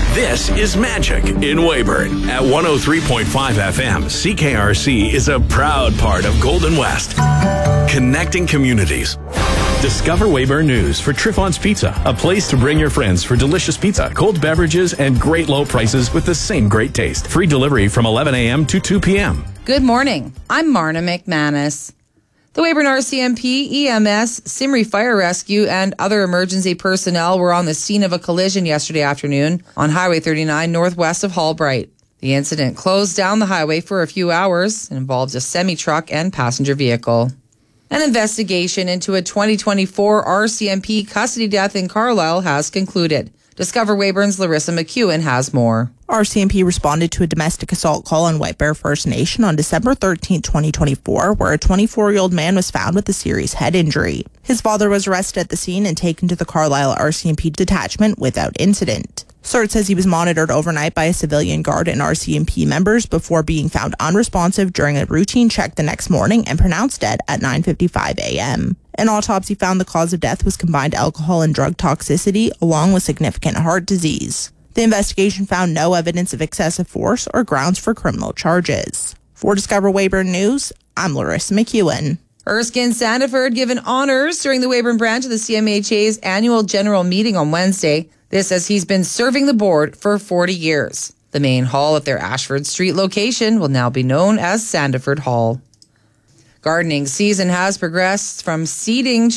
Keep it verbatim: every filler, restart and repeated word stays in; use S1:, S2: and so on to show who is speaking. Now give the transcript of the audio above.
S1: This is Magic in Weyburn. At one oh three point five F M, C K R C is a proud part of Golden West. Connecting communities. Discover Weyburn News for Triffon's Pizza, a place to bring your friends for delicious pizza, cold beverages, and great low prices with the same great taste. Free delivery from eleven a.m. to two p.m.
S2: Good morning. I'm Marna McManus. The Weyburn R C M P, E M S, Simri Fire Rescue, and other emergency personnel were on the scene of a collision yesterday afternoon on Highway thirty-nine northwest of Hallbright. The incident closed down the highway for a few hours and involved a semi-truck and passenger vehicle. An investigation into a twenty twenty-four R C M P custody death in Carlisle has concluded. Discover Weyburn's Larissa McEwen has more.
S3: R C M P responded to a domestic assault call on White Bear First Nation on December thirteenth, twenty twenty-four, where a twenty-four-year-old man was found with a serious head injury. His father was arrested at the scene and taken to the Carlisle R C M P detachment without incident. C E R T says he was monitored overnight by a civilian guard and R C M P members before being found unresponsive during a routine check the next morning and pronounced dead at nine fifty-five a.m. An autopsy found the cause of death was combined alcohol and drug toxicity, along with significant heart disease. The investigation found no evidence of excessive force or grounds for criminal charges. For Discover Weyburn News, I'm Larissa McEwen.
S2: Erskine Sandiford given honors during the Weyburn branch of the C M H A's annual general meeting on Wednesday. This as he's been serving the board for forty years. The main hall at their Ashford Street location will now be known as Sandiford Hall. Gardening season has progressed from seeding